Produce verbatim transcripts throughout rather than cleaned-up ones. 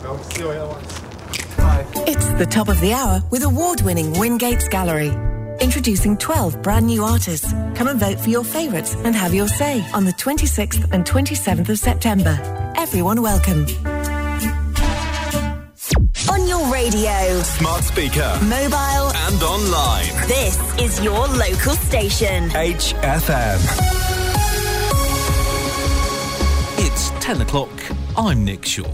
go. See you later. Bye. It's the top of the hour with award-winning Wingates Gallery. Introducing twelve brand new artists. Come and vote for your favourites and have your say on the twenty-sixth and twenty-seventh of September. Everyone welcome. On your radio, smart speaker, mobile and online. This is your local station. H F M. It's ten o'clock. I'm Nick Shaw.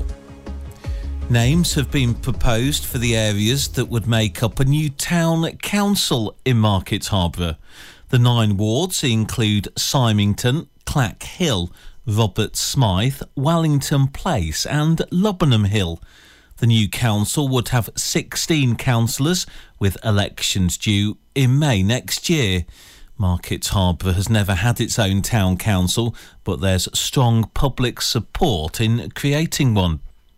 Names have been proposed for the areas that would make up a new town council in Market Harborough. The nine wards include Symington, Clack Hill, Robert Smythe, Wellington Place and Lubbenham Hill. The new council would have sixteen councillors, with elections due in May next year. Market Harborough has never had its own town council, but there's strong public support in creating one.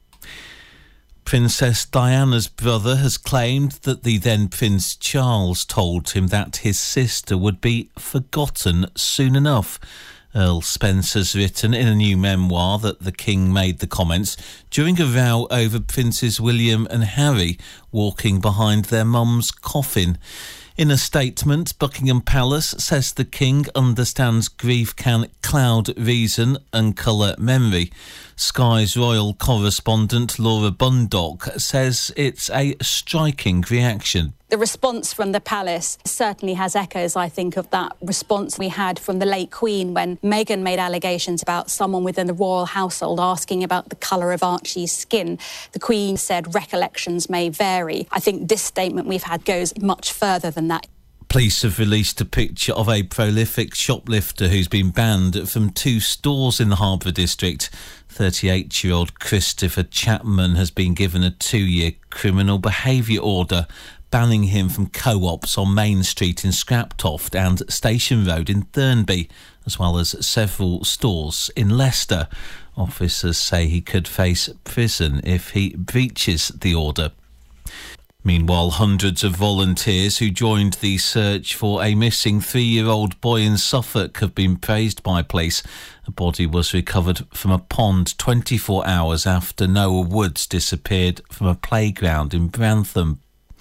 Princess Diana's brother has claimed that the then Prince Charles told him that his sister would be forgotten soon enough. Earl Spencer's written in a new memoir that the King made the comments during a row over Princes William and Harry walking behind their mum's coffin. In a statement, Buckingham Palace says the King understands grief can cloud reason and colour memory. Sky's royal correspondent Laura Bundock says it's a striking reaction. The response from the palace certainly has echoes, I think, of that response we had from the late Queen when Meghan made allegations about someone within the royal household asking about the colour of Archie's skin. The Queen said recollections may vary. I think this statement we've had goes much further than that. Police have released a picture of a prolific shoplifter who's been banned from two stores in the Harborough district. thirty-eight-year-old Christopher Chapman has been given a two-year criminal behaviour order, banning him from co-ops on Main Street in Scraptoft and Station Road in Thurnby, as well as several stores in Leicester. Officers say he could face prison if he breaches the order. Meanwhile, hundreds of volunteers who joined the search for a missing three-year-old boy in Suffolk have been praised by police. A body was recovered from a pond twenty-four hours after Noah Woods disappeared from a playground in Brantham.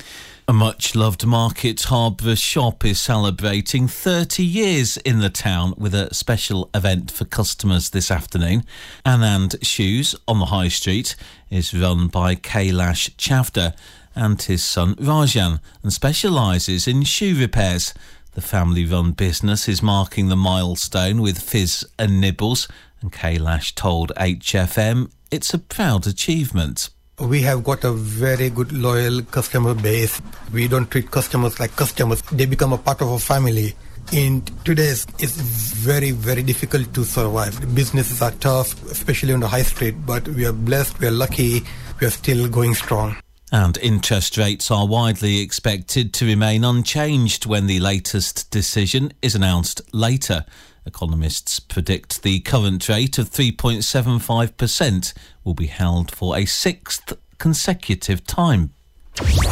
A much-loved Market Harborough shop is celebrating thirty years in the town with a special event for customers this afternoon. Anand Shoes on the High Street is run by Kailash Chavda and his son Rajan and specialises in shoe repairs. The family-run business is marking the milestone with fizz and nibbles, and Kailash told H F M it's a proud achievement. We have got a very good loyal customer base. We don't treat customers like customers. They become a part of our family. In today's, it's very, very difficult to survive. The businesses are tough, especially on the high street, but we are blessed, we are lucky, we are still going strong. And interest rates are widely expected to remain unchanged when the latest decision is announced later. Economists predict the current rate of three point seven five percent will be held for a sixth consecutive time.